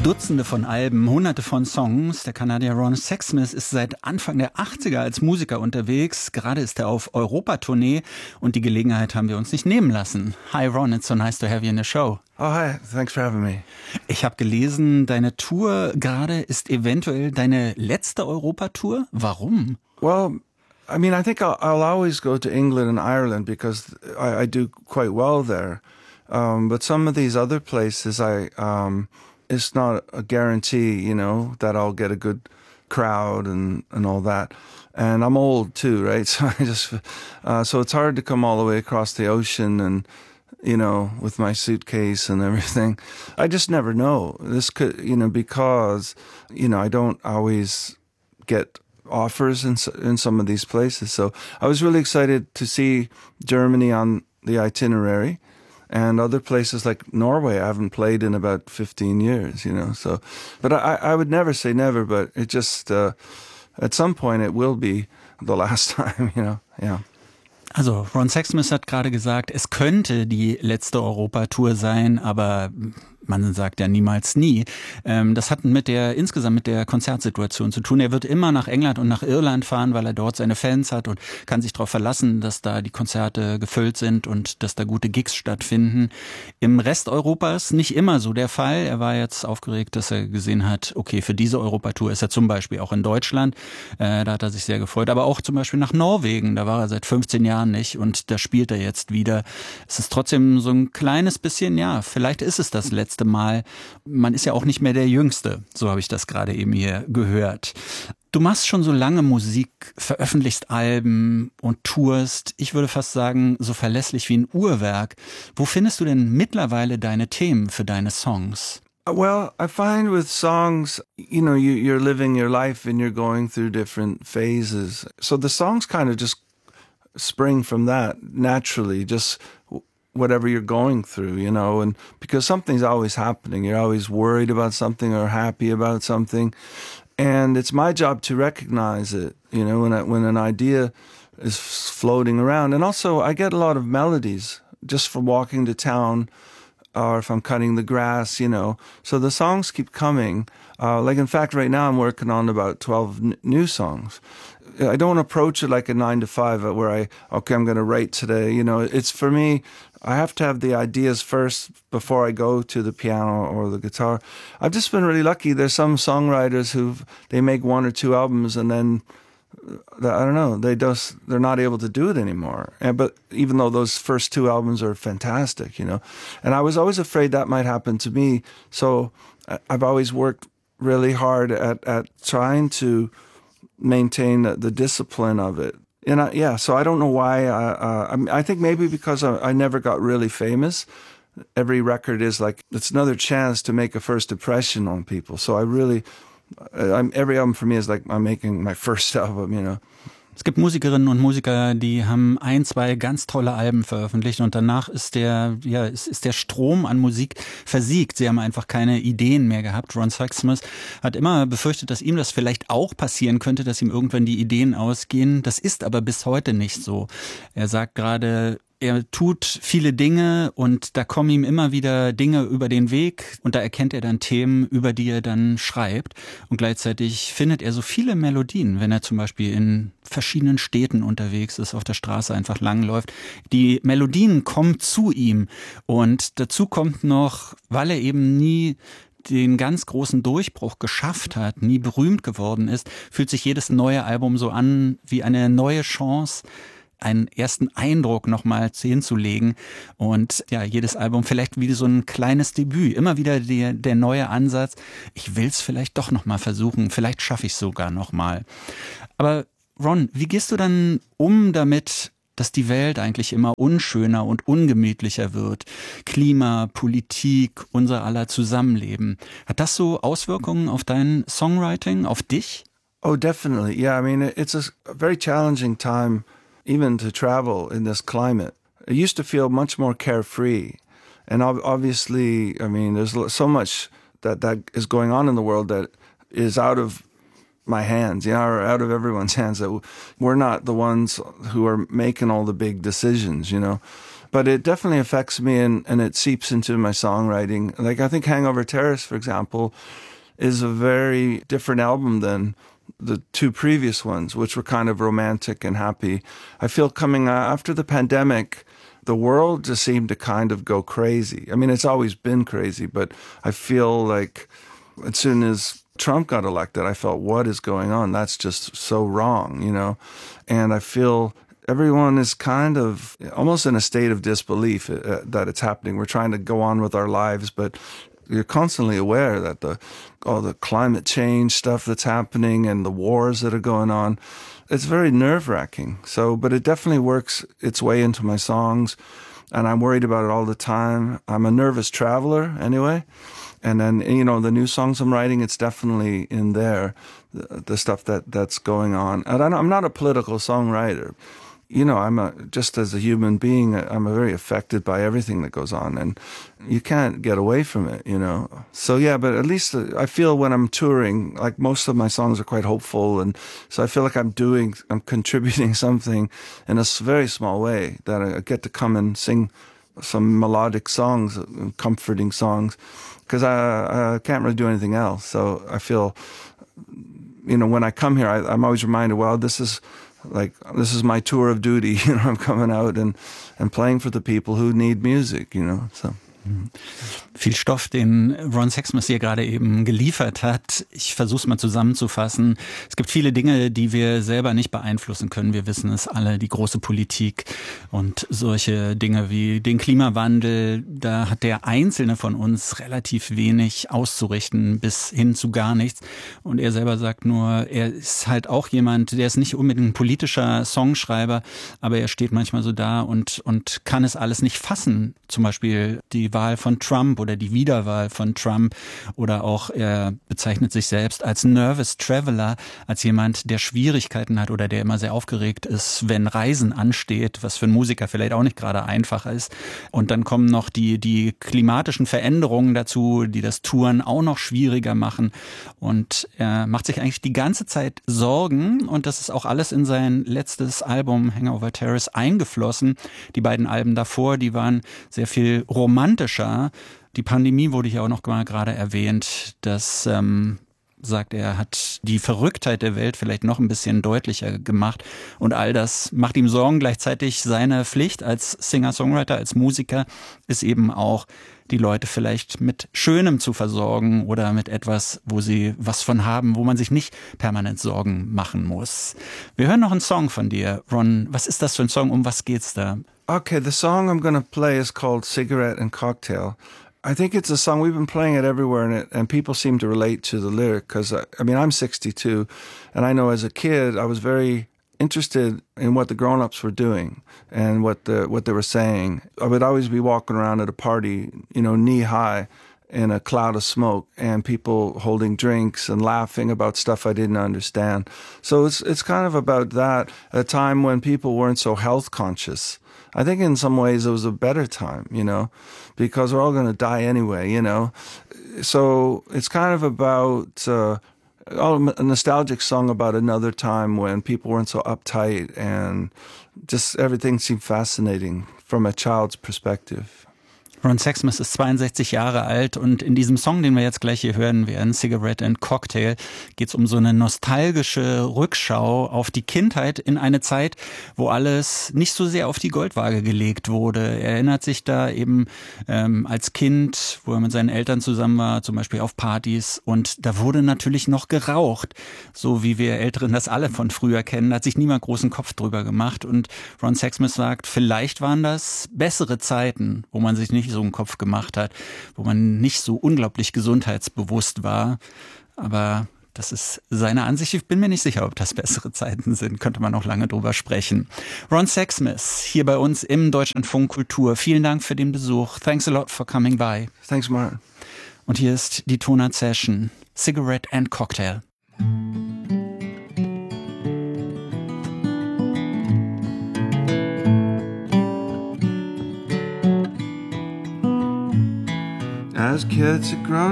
Dutzende von Alben, hunderte von Songs. Der Kanadier Ron Sexsmith ist seit Anfang der 80er als Musiker unterwegs. Gerade ist er auf Europatournee und die Gelegenheit haben wir uns nicht nehmen lassen. Hi Ron, it's so nice to have you in the show. Oh, hi, thanks for having me. Ich habe gelesen, deine Tour gerade ist eventuell deine letzte Europatour. Warum? Well, I mean, I think I'll always go to England and Ireland because I do quite well there. But some of these other places, it's not a guarantee, you know, that I'll get a good crowd and all that. And I'm old too, right? So it's hard to come all the way across the ocean and, you know, with my suitcase and everything. I just never know. This could, you know, because, you know, I don't always get offers in some of these places. So I was really excited to see Germany on the itinerary. And other places like Norway, I haven't played in about 15 years, you know. So, but I would never say never, but it just, at some point it will be the last time, you know, yeah. Also Ron Sexsmith hat gerade gesagt, es könnte die letzte Europatour sein, aber man sagt ja niemals nie. Das hat insgesamt mit der Konzertsituation zu tun. Er wird immer nach England und nach Irland fahren, weil er dort seine Fans hat und kann sich darauf verlassen, dass da die Konzerte gefüllt sind und dass da gute Gigs stattfinden. Im Rest Europas nicht immer so der Fall. Er war jetzt aufgeregt, dass er gesehen hat, okay, für diese Europatour ist er zum Beispiel auch in Deutschland. Da hat er sich sehr gefreut. Aber auch zum Beispiel nach Norwegen. Da war er seit 15 Jahren nicht und da spielt er jetzt wieder. Es ist trotzdem so ein kleines bisschen, ja, vielleicht ist es das letzte Mal. Man ist ja auch nicht mehr der Jüngste, so habe ich das gerade eben hier gehört. Du machst schon so lange Musik, veröffentlichst Alben und tourst, ich würde fast sagen, so verlässlich wie ein Uhrwerk. Wo findest du denn mittlerweile deine Themen für deine Songs? Well, I find with songs, you know, you're living your life and you're going through different phases. So the songs kind of just spring from that naturally, just whatever you're going through, you know, and because something's always happening. You're always worried about something or happy about something. And it's my job to recognize it, you know, when an idea is floating around. And also I get a lot of melodies just from walking to town or if I'm cutting the grass, you know. So the songs keep coming. Like, in fact, right now I'm working on about 12 new songs. I don't approach it like a 9 to 5 where I'm going to write today. You know, it's for me, I have to have the ideas first before I go to the piano or the guitar. I've just been really lucky. There's some songwriters they make 1 or 2 albums and then, I don't know, they're not able to do it anymore. But even though those first 2 albums are fantastic, you know. And I was always afraid that might happen to me. So I've always worked really hard at trying to maintain the discipline of it. And so I don't know why. I think maybe because I never got really famous. Every record is like, it's another chance to make a first impression on people. So every album for me is like I'm making my first album, you know. Es gibt Musikerinnen und Musiker, die haben 1, 2 ganz tolle Alben veröffentlicht und danach ist der Strom an Musik versiegt. Sie haben einfach keine Ideen mehr gehabt. Ron Sexsmith hat immer befürchtet, dass ihm das vielleicht auch passieren könnte, dass ihm irgendwann die Ideen ausgehen. Das ist aber bis heute nicht so. Er sagt gerade, er tut viele Dinge und da kommen ihm immer wieder Dinge über den Weg und da erkennt er dann Themen, über die er dann schreibt. Und gleichzeitig findet er so viele Melodien, wenn er zum Beispiel in verschiedenen Städten unterwegs ist, auf der Straße einfach langläuft. Die Melodien kommen zu ihm und dazu kommt noch, weil er eben nie den ganz großen Durchbruch geschafft hat, nie berühmt geworden ist, fühlt sich jedes neue Album so an wie eine neue Chance, einen ersten Eindruck nochmal hinzulegen und ja, jedes Album vielleicht wie so ein kleines Debüt, immer wieder der neue Ansatz, ich will's vielleicht doch nochmal versuchen, vielleicht schaffe ich es sogar nochmal. Aber Ron, wie gehst du dann damit, dass die Welt eigentlich immer unschöner und ungemütlicher wird? Klima, Politik, unser aller Zusammenleben. Hat das so Auswirkungen auf dein Songwriting, auf dich? Oh, definitely. Yeah, I mean, it's a very challenging time even to travel in this climate. I used to feel much more carefree. And obviously, I mean, there's so much that is going on in the world that is out of my hands, you know, or out of everyone's hands. That we're not the ones who are making all the big decisions, you know. But it definitely affects me and it seeps into my songwriting. Like I think Hangover Terrace, for example, is a very different album than the two previous ones, which were kind of romantic and happy. I feel coming after the pandemic, the world just seemed to kind of go crazy. I mean, it's always been crazy, but I feel like as soon as Trump got elected, I felt, what is going on? That's just so wrong, you know? And I feel everyone is kind of almost in a state of disbelief that it's happening. We're trying to go on with our lives, but you're constantly aware that all the climate change stuff that's happening and the wars that are going on, it's very nerve-wracking. So, but it definitely works its way into my songs, and I'm worried about it all the time. I'm a nervous traveler anyway. And then, you know, the new songs I'm writing, it's definitely in there, the stuff that's going on. And I'm not a political songwriter. You know, just as a human being, I'm very affected by everything that goes on, and you can't get away from it, you know. So yeah, but at least I feel when I'm touring, like most of my songs are quite hopeful, and so I feel like I'm contributing something in a very small way, that I get to come and sing some melodic songs, comforting songs, because I can't really do anything else. So I feel, you know, when I come here, I'm always reminded, well, this is my tour of duty, you know, I'm coming out and playing for the people who need music, you know, so. Viel Stoff, den Ron Sexsmith hier gerade eben geliefert hat. Ich versuche es mal zusammenzufassen. Es gibt viele Dinge, die wir selber nicht beeinflussen können. Wir wissen es alle, die große Politik und solche Dinge wie den Klimawandel. Da hat der Einzelne von uns relativ wenig auszurichten, bis hin zu gar nichts. Und er selber sagt nur, er ist halt auch jemand, der ist nicht unbedingt ein politischer Songschreiber, aber er steht manchmal so da und kann es alles nicht fassen. Zum Beispiel die Wahl von Trump oder die Wiederwahl von Trump, oder auch er bezeichnet sich selbst als Nervous Traveler, als jemand, der Schwierigkeiten hat oder der immer sehr aufgeregt ist, wenn Reisen ansteht, was für einen Musiker vielleicht auch nicht gerade einfach ist. Und dann kommen noch die klimatischen Veränderungen dazu, die das Touren auch noch schwieriger machen. Und er macht sich eigentlich die ganze Zeit Sorgen, und das ist auch alles in sein letztes Album Hangover Terrace eingeflossen. Die beiden Alben davor, die waren sehr viel romantischer. Die Pandemie wurde hier auch noch mal gerade erwähnt. Das sagt er, hat die Verrücktheit der Welt vielleicht noch ein bisschen deutlicher gemacht. Und all das macht ihm Sorgen. Gleichzeitig seine Pflicht als Singer-Songwriter, als Musiker ist eben auch, die Leute vielleicht mit Schönem zu versorgen oder mit etwas, wo sie was von haben, wo man sich nicht permanent Sorgen machen muss. Wir hören noch einen Song von dir. Ron, was ist das für ein Song? Um was geht's da? Okay, the song I'm going to play is called Cigarette and Cocktail. I think it's a song, we've been playing it everywhere, and people seem to relate to the lyric, because, I mean, I'm 62, and I know as a kid, I was very interested in what the grown-ups were doing and what they were saying. I would always be walking around at a party, you know, knee-high in a cloud of smoke, and people holding drinks and laughing about stuff I didn't understand. So it's kind of about that, a time when people weren't so health conscious. I think in some ways it was a better time, you know, because we're all going to die anyway, you know. So it's kind of about a nostalgic song about another time when people weren't so uptight, and just everything seemed fascinating from a child's perspective. Ron Sexsmith ist 62 Jahre alt, und in diesem Song, den wir jetzt gleich hier hören werden, Cigarette and Cocktail, geht es um so eine nostalgische Rückschau auf die Kindheit in eine Zeit, wo alles nicht so sehr auf die Goldwaage gelegt wurde. Er erinnert sich da eben als Kind, wo er mit seinen Eltern zusammen war, zum Beispiel auf Partys, und da wurde natürlich noch geraucht, so wie wir Älteren das alle von früher kennen. Da hat sich niemand großen Kopf drüber gemacht, und Ron Sexsmith sagt, vielleicht waren das bessere Zeiten, wo man sich nicht so einen Kopf gemacht hat, wo man nicht so unglaublich gesundheitsbewusst war. Aber das ist seine Ansicht. Ich bin mir nicht sicher, ob das bessere Zeiten sind. Könnte man noch lange drüber sprechen. Ron Sexsmith hier bei uns im Deutschlandfunk Kultur. Vielen Dank für den Besuch. Thanks a lot for coming by. Thanks, Martin. Und hier ist die Tonart Session. Cigarette and Cocktail. As kids had grown